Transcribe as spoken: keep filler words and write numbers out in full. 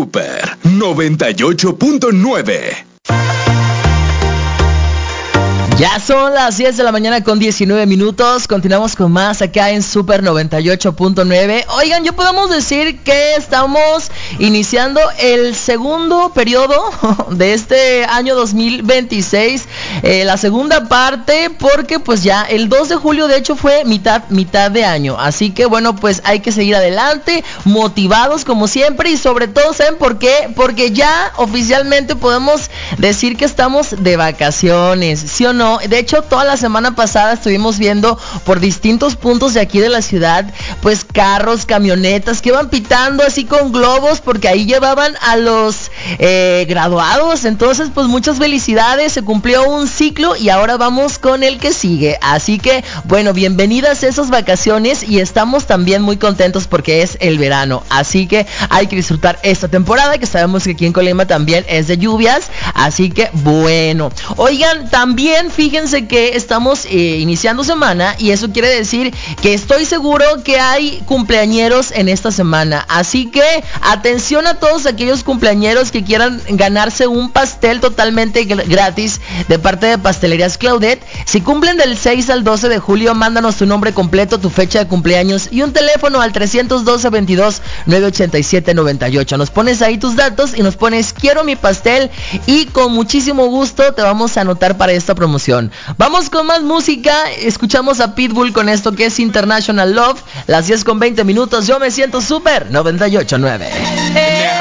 Super noventa y ocho punto nueve. Ya son las diez de la mañana con diecinueve minutos. Continuamos con más acá en Super noventa y ocho punto nueve. Oigan, ya podemos decir que estamos iniciando el segundo periodo de este año dos mil veintiséis, eh, la segunda parte, porque pues ya el dos de julio de hecho fue mitad, mitad de año. Así que bueno, pues hay que seguir adelante, motivados como siempre, y sobre todo, ¿saben por qué? Porque ya oficialmente podemos decir que estamos de vacaciones, ¿sí o no? De hecho, toda la semana pasada estuvimos viendo por distintos puntos de aquí de la ciudad, pues carros, camionetas que iban pitando así con globos, porque ahí llevaban a los eh, graduados. Entonces, pues muchas felicidades, se cumplió un ciclo y ahora vamos con el que sigue. Así que, bueno, bienvenidas a esas vacaciones, y estamos también muy contentos porque es el verano. Así que hay que disfrutar esta temporada, que sabemos que aquí en Colima también es de lluvias. Así que, bueno, oigan, también fíjense que estamos eh, iniciando semana, y eso quiere decir que estoy seguro que hay cumpleañeros en esta semana. Así que atención a todos aquellos cumpleañeros que quieran ganarse un pastel totalmente gratis de parte de Pastelerías Claudette. Si cumplen del seis al doce de julio, mándanos tu nombre completo, tu fecha de cumpleaños y un teléfono al trescientos doce, veintidós, novecientos ochenta y siete, noventa y ocho. Nos pones ahí tus datos y nos pones quiero mi pastel, y con muchísimo gusto te vamos a anotar para esta promoción. Vamos con más música. Escuchamos a Pitbull con esto que es International Love. Las diez con veinte minutos. Yo me siento súper noventa y ocho punto nueve.